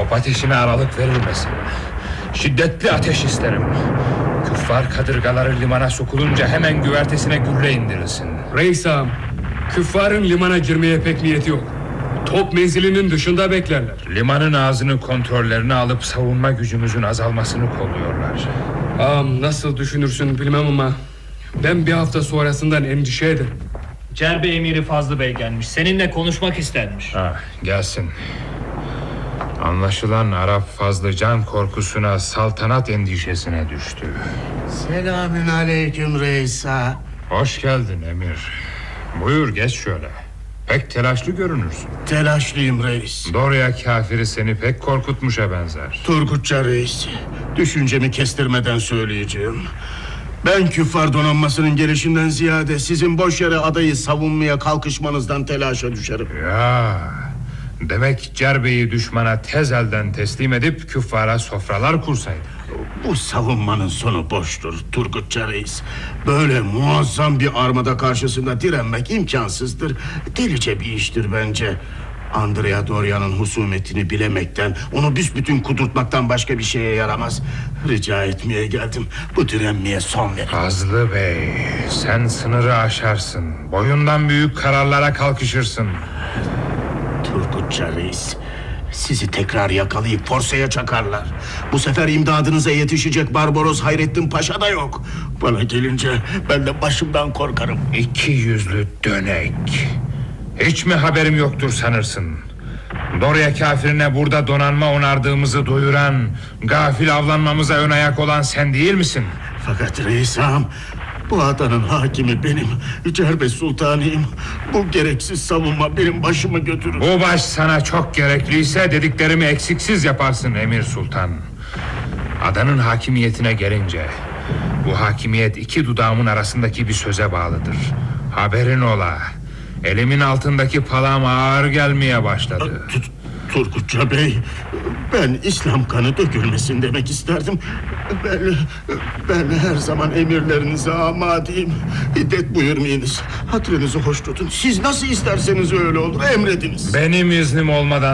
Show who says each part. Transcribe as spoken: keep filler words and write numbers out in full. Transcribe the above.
Speaker 1: Top ateşine aralık verilmesin. Şiddetli ateş isterim. Küffar kadırgaları limana sokulunca hemen güvertesine gülle indirilsin.
Speaker 2: Reis ağam, küffarın limana girmeye pek niyeti yok. Top menzilinin dışında beklerler.
Speaker 1: Limanın ağzını kontrollerine alıp savunma gücümüzün azalmasını kolluyorlar.
Speaker 2: Ağam, nasıl düşünürsün bilmem ama ben bir hafta sonrasından endişe ederim.
Speaker 3: Cerbe emiri Fazlı Bey gelmiş. Seninle konuşmak istermiş.
Speaker 1: Ha, gelsin. Anlaşılan Arap Fazlı can korkusuna, saltanat endişesine düştü.
Speaker 4: Selamün aleyküm reis ağa.
Speaker 1: Hoş geldin emir. Buyur geç şöyle. Pek telaşlı görünürsün.
Speaker 4: Telaşlıyım reis.
Speaker 1: Dorya kafiri seni pek korkutmuşa benzer.
Speaker 4: Turgutça reis, düşüncemi kestirmeden söyleyeceğim. Ben küffar donanmasının gelişinden ziyade sizin boş yere adayı savunmaya kalkışmanızdan telaşa düşerim.
Speaker 1: Ya, demek Cerbe'yi düşmana tez elden teslim edip küffara sofralar kursaydın.
Speaker 4: Bu savunmanın sonu boştur Turgutça reis. Böyle muazzam bir armada karşısında direnmek imkansızdır. Delice bir iştir bence. Andrea Dorya'nın husumetini bilemekten, onu büsbütün kudurtmaktan başka bir şeye yaramaz. Rica etmeye geldim, bu direnmeye son verin.
Speaker 1: Fazlı Bey, sen sınırı aşarsın. Boyundan büyük kararlara kalkışırsın.
Speaker 4: Turgutça reis, sizi tekrar yakalayıp forsaya çakarlar. Bu sefer imdadınıza yetişecek Barbaros Hayrettin Paşa da yok. Bana gelince ben de başımdan korkarım.
Speaker 1: İki yüzlü dönek. Hiç mi haberim yoktur sanırsın? Dorya kafirine burada donanma onardığımızı duyuran, gafil avlanmamıza ön ayak olan sen değil misin?
Speaker 4: Fakat reis ağam, bu adanın hakimi benim, Cerbe Sultanıyım. Bu gereksiz savunma benim başımı götürür.
Speaker 1: Bu baş sana çok gerekliyse dediklerimi eksiksiz yaparsın Emir Sultan. Adanın hakimiyetine gelince, bu hakimiyet iki dudağımın arasındaki bir söze bağlıdır. Haberin ola. Elimin altındaki palam ağır gelmeye başladı.
Speaker 4: Turgutça Bey, ben İslam kanı dökülmesin demek isterdim. Ben, ben her zaman emirlerinize amadeyim. İddet buyurmayınız. Hatırınızı hoş tutun. Siz nasıl isterseniz öyle olur, emrediniz.
Speaker 1: Benim iznim olmadan